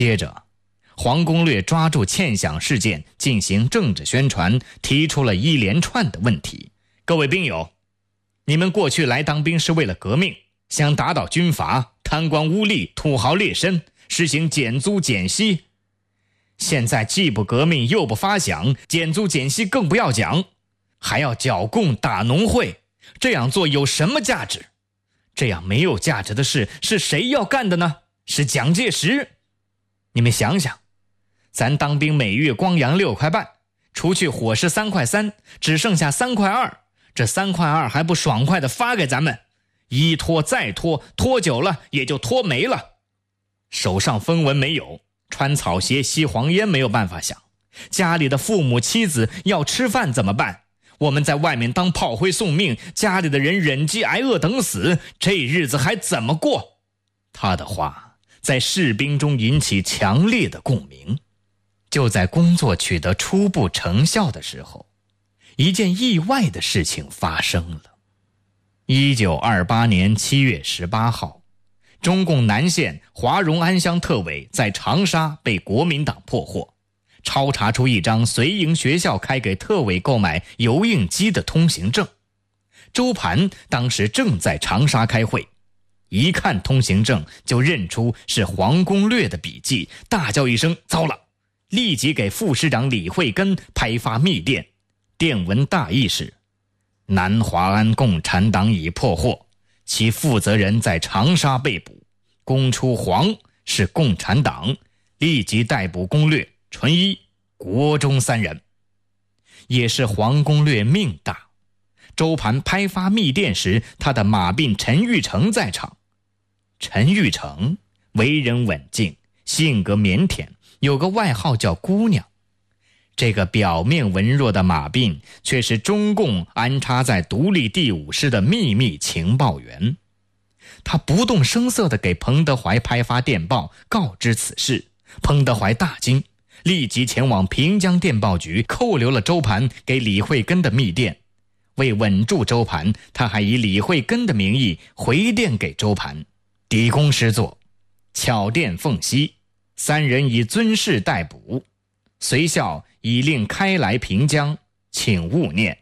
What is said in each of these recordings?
接着，黄公略抓住欠饷事件进行政治宣传，提出了一连串的问题。各位兵友，你们过去来当兵是为了革命，想打倒军阀、贪官污吏、土豪劣绅，实行减租减息。现在既不革命又不发饷，减租减息更不要讲，还要剿共打农会，这样做有什么价值？这样没有价值的事是谁要干的呢？是蒋介石。你们想想，咱当兵每月光洋6块半，除去伙食3块3，只剩下3块2，这3块2还不爽快的发给咱们，一拖再拖，拖久了也就拖没了。手上分文没有，穿草鞋吸黄烟没有办法想，家里的父母妻子要吃饭怎么办？我们在外面当炮灰送命，家里的人忍饥挨饿等死，这日子还怎么过？他的话在士兵中引起强烈的共鸣。就在工作取得初步成效的时候，一件意外的事情发生了。1928年7月18号，中共南线华容安乡特委在长沙被国民党破获，抄查出一张绥营学校开给特委购买油印机的通行证。周盘当时正在长沙开会，一看通行证就认出是黄公略的笔迹，大叫一声糟了，立即给副师长李慧根拍发密电，电文大意是：南华安共产党已破获，其负责人在长沙被捕，供出黄是共产党，立即逮捕公略、纯一、国中3人。也是黄公略命大，周盘拍发密电时，他的马鬓陈玉成在场。陈玉成为人稳静，性格腼腆，有个外号叫姑娘。这个表面文弱的马鬓却是中共安插在独立第5师的秘密情报员。他不动声色地给彭德怀拍发电报，告知此事。彭德怀大惊，立即前往平江电报局扣留了周盘给李慧根的密电。为稳住周盘，他还以李慧根的名义回电给周盘，底功施作，巧电奉息，3人以尊事逮捕，随校已令开来平江，请勿念。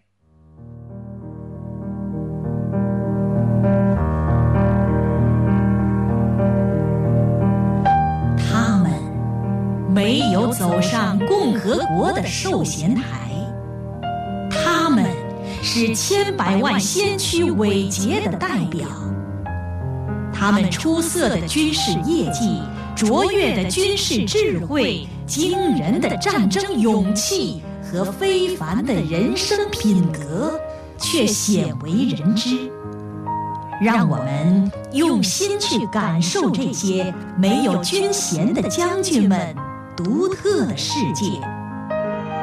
他们没有走上共和国的授衔台，他们是千百万先驱伟杰的代表，他们出色的军事业绩、卓越的军事智慧、惊人的战争勇气和非凡的人生品格却鲜为人知。让我们用心去感受这些没有军衔的将军们独特的世界。